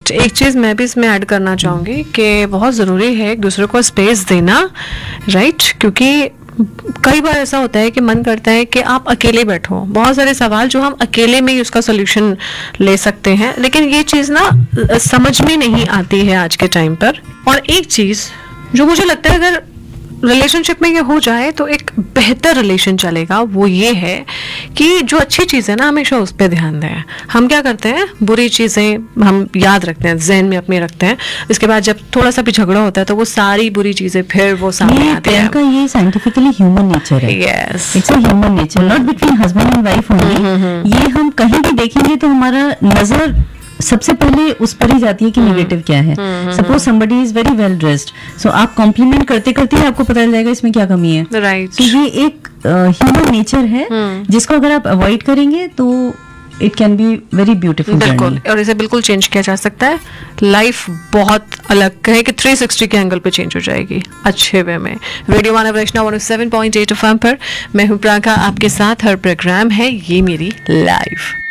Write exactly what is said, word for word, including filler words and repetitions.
Right, एक चीज़ मैं भी इसमें ऐड करना चाहूँगी कि बहुत ज़रूरी है एक दूसरे को स्पेस देना, राइट, क्योंकि कई बार ऐसा होता है कि मन करता है कि आप अकेले बैठो, बहुत सारे सवाल जो हम अकेले में ही उसका सोल्यूशन ले सकते हैं, लेकिन ये चीज़ ना समझ में नहीं आती है आज के टाइम पर। और एक चीज़ जो मुझे लगता है अगर रिलेशनशिप में ये हो जाए तो एक बेहतर रिलेशन चलेगा, वो ये है कि जो अच्छी चीज़ है ना हमेशा उस पर ध्यान दें। हम क्या करते हैं, बुरी चीज़ें हम याद रखते हैं, जहन में अपने रखते हैं, इसके बाद जब थोड़ा सा भी झगड़ा होता है तो वो सारी बुरी चीज़ें फिर वो सामने आती है। का ये साइंटिफिकली ह्यूमन नेचर है। Yes, it's a human nature, not between husband and wife only. ये हम कहीं भी देखेंगे तो हमारा नजर सबसे पहले उस पर ही जाती है कि नेगेटिव क्या है। Suppose somebody is very well dressed, सो आप कॉम्प्लीमेंट करते करते ही आपको पता चल जाएगा इसमें क्या कमी है। राइट, तो ये एक ह्यूमन नेचर है जिसको अगर आप अवॉइड करेंगे तो it can be very beautiful. बिल्कुल, और इसे बिल्कुल चेंज किया जा सकता है। लाइफ बहुत अलग कहे कि थ्री सिक्सटी के एंगल पे चेंज हो जाएगी, अच्छे वे में। रेडियो मानव रचना one O seven point eight F M पर मैं हूँ प्राका, आपके साथ हर प्रोग्राम है ये मेरी लाइफ।